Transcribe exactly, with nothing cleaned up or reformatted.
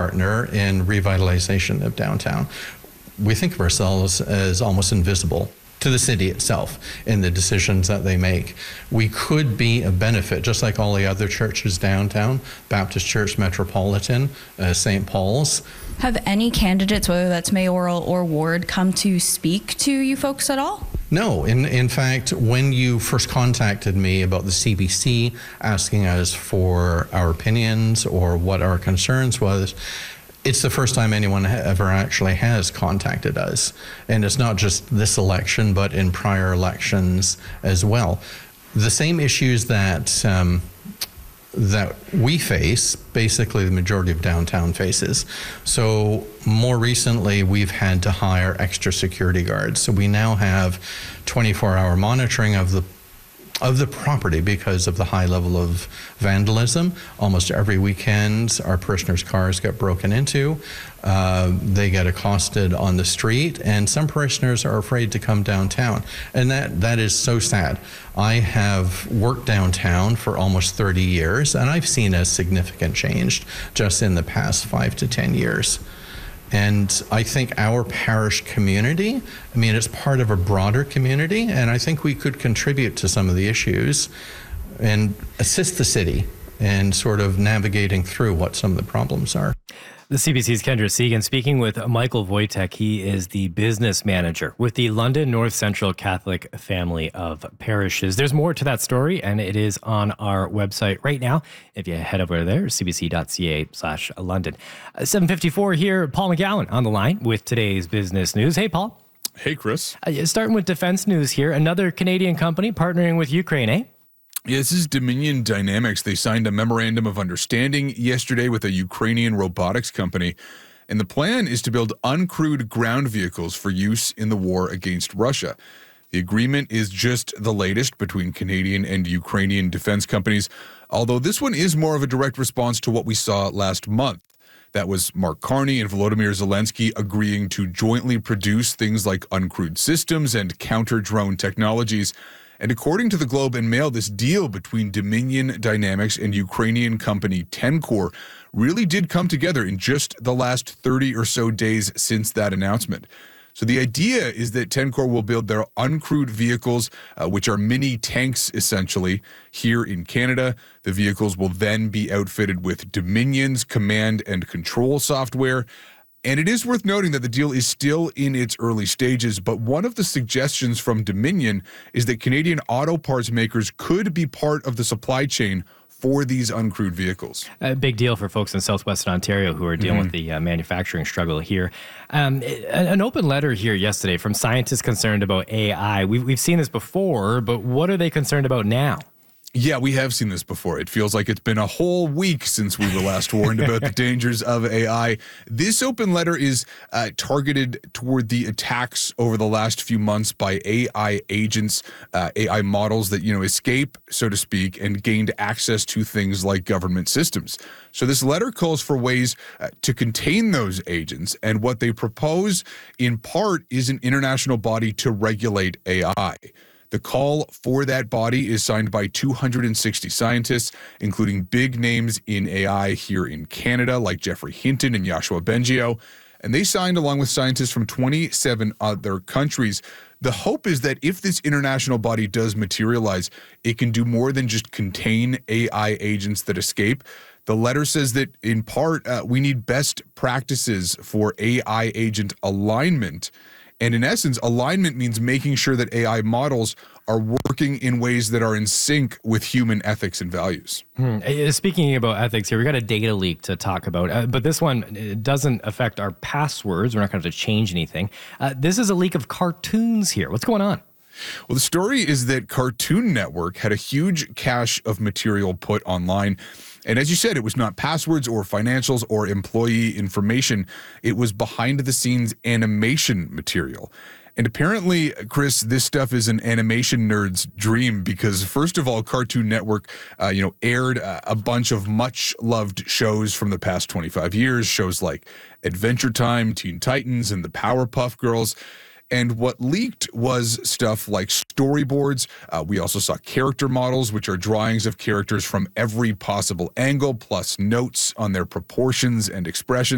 partner in revitalization of downtown. We think of ourselves as almost invisible to the city itself in the decisions that they make. We could be a benefit, just like all the other churches downtown, Baptist Church Metropolitan, uh, Saint Paul's. Have any candidates, whether that's mayoral or ward, come to speak to you folks at all? No, in in fact, when you first contacted me about the C B C, asking us for our opinions or what our concerns was, it's the first time anyone ever actually has contacted us. And it's not just this election, but in prior elections as well. The same issues that um, that we face, basically the majority of downtown faces. So more recently, we've had to hire extra security guards. So we now have twenty-four hour monitoring of the of the property because of the high level of vandalism. Almost every weekend, our parishioners' cars get broken into. Uh, they get accosted on the street, and some parishioners are afraid to come downtown. And that, that is so sad. I have worked downtown for almost thirty years, and I've seen a significant change just in the past five to ten years. And I think our parish community, I mean, it's part of a broader community, and I think we could contribute to some of the issues and assist the city in sort of navigating through what some of the problems are. The C B C's Kendra Segan speaking with Michael Wojtek. He is the business manager with the London North Central Catholic Family of Parishes. There's more to that story, and it is on our website right now. If you head over there, c b c dot c a slash London. Uh, seven fifty-four here, Paul McGowan on the line with today's business news. Hey, Paul. Hey, Chris. Uh, starting with defense news here. Another Canadian company partnering with Ukraine, eh? Yeah, this is Dominion Dynamics. They signed a memorandum of understanding yesterday with a Ukrainian robotics company, and the plan is to build uncrewed ground vehicles for use in the war against Russia. The agreement is just the latest between Canadian and Ukrainian defense companies, although this one is more of a direct response to what we saw last month. That was Mark Carney and Volodymyr Zelensky agreeing to jointly produce things like uncrewed systems and counter-drone technologies. And according to the Globe and Mail, this deal between Dominion Dynamics and Ukrainian company Tencor really did come together in just the last thirty or so days since that announcement. So the idea is that Tencor will build their uncrewed vehicles, uh, which are mini tanks essentially, here in Canada. The vehicles will then be outfitted with Dominion's command and control software. And it is worth noting that the deal is still in its early stages, but one of the suggestions from Dominion is that Canadian auto parts makers could be part of the supply chain for these uncrewed vehicles. A big deal for folks in southwestern Ontario who are dealing mm-hmm. with the uh, manufacturing struggle here. Um, an open letter here yesterday from scientists concerned about A I. We've, we've seen this before, but what are they concerned about now? Yeah, we have seen this before. It feels like it's been a whole week since we were last warned about the dangers of A I. This open letter is uh, targeted toward the attacks over the last few months by A I agents, uh, A I models that, you know, escape, so to speak, and gained access to things like government systems. So this letter calls for ways uh, to contain those agents, and what they propose, in part, is an international body to regulate A I. The call for that body is signed by two hundred sixty scientists, including big names in A I here in Canada, like Geoffrey Hinton and Yoshua Bengio. And they signed along with scientists from twenty-seven other countries. The hope is that if this international body does materialize, it can do more than just contain A I agents that escape. The letter says that, in part, uh, we need best practices for A I agent alignment. And in essence, alignment means making sure that A I models are working in ways that are in sync with human ethics and values. Hmm. Speaking about ethics here, we got a data leak to talk about, uh, but this one it doesn't affect our passwords. We're not going to have to change anything. Uh, this is a leak of cartoons here. What's going on? Well, the story is that Cartoon Network had a huge cache of material put online. And as you said, it was not passwords or financials or employee information. It was behind-the-scenes animation material. And apparently, Chris, this stuff is an animation nerd's dream because, first of all, Cartoon Network, uh, you know, aired uh, a bunch of much-loved shows from the past twenty-five years, shows like Adventure Time, Teen Titans, and the Powerpuff Girls. And what leaked was stuff like storyboards. Uh, we also saw character models, which are drawings of characters from every possible angle, plus notes on their proportions and expressions.